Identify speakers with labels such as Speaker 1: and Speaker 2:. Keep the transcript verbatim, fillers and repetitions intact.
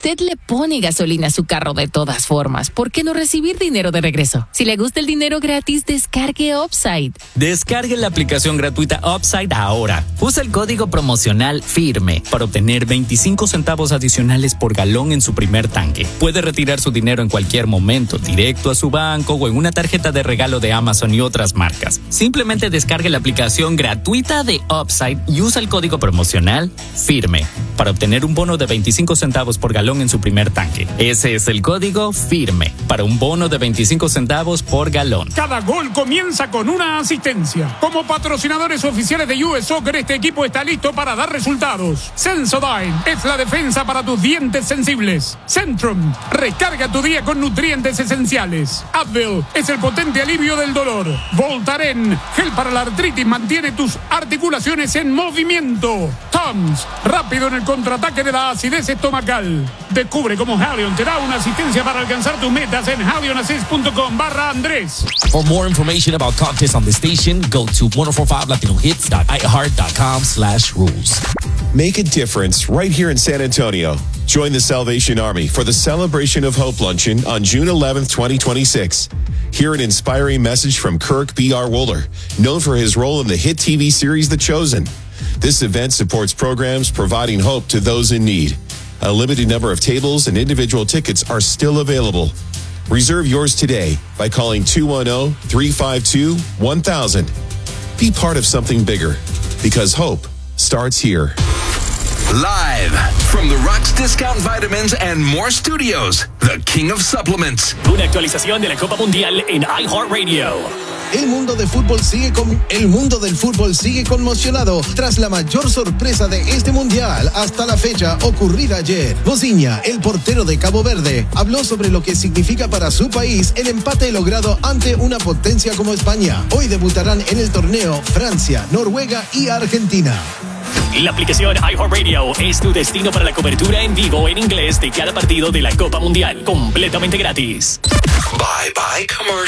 Speaker 1: Usted le pone gasolina a su carro de todas formas. ¿Por qué no recibir dinero de regreso? Si le gusta el dinero gratis, descargue Upside.
Speaker 2: Descargue la aplicación gratuita Upside ahora. Usa el código promocional FIRME para obtener veinticinco centavos adicionales por galón en su primer tanque. Puede retirar su dinero en cualquier momento, directo a su banco o en una tarjeta de regalo de Amazon y otras marcas. Simplemente descargue la aplicación gratuita de Upside y usa el código promocional FIRME para obtener un bono de veinticinco centavos por galón en su primer tanque. Ese es el código FIRME para un bono de veinticinco centavos por galón.
Speaker 3: Cada gol comienza con una asistencia. Como patrocinadores oficiales de U S Soccer, este equipo está listo para dar resultados. Sensodyne es la defensa para tus dientes sensibles. Centrum recarga tu día con nutrientes esenciales. Advil es el potente alivio del dolor. Voltaren, gel para la artritis, mantiene tus articulaciones en movimiento. Tums, rápido en el contraataque de la acidez estomacal. Descubre cómo Halion te da una asistencia para alcanzar tus metas en halionassist.com barra Andrés.
Speaker 4: For more information about contests on the station, go to ten forty-five latino hits dot i heart dot com slash rules.
Speaker 5: Make a difference right here in San Antonio. Join the Salvation Army for the Celebration of Hope Luncheon on June eleventh, twenty twenty-six. Hear an inspiring message from Kirk B R. Wooler, known for his role in the hit T V series The Chosen. This event supports programs providing hope to those in need. A limited number of tables and individual tickets are still available. Reserve yours today by calling two one zero, three five two, one thousand. Be part of something bigger, because hope starts here.
Speaker 6: Live from the Rocks Discount Vitamins and More Studios, the King of Supplements.
Speaker 7: Una actualización de la Copa Mundial en iHeartRadio.
Speaker 8: El mundo de fútbol sigue con el mundo del fútbol sigue conmocionado tras la mayor sorpresa de este mundial hasta la fecha ocurrida ayer. Vozinha, el portero de Cabo Verde, habló sobre lo que significa para su país el empate logrado ante una potencia como España. Hoy debutarán en el torneo Francia, Noruega y Argentina.
Speaker 7: La aplicación iHeartRadio es tu destino para la cobertura en vivo en inglés de cada partido de la Copa Mundial, completamente gratis.
Speaker 6: Bye bye commercial.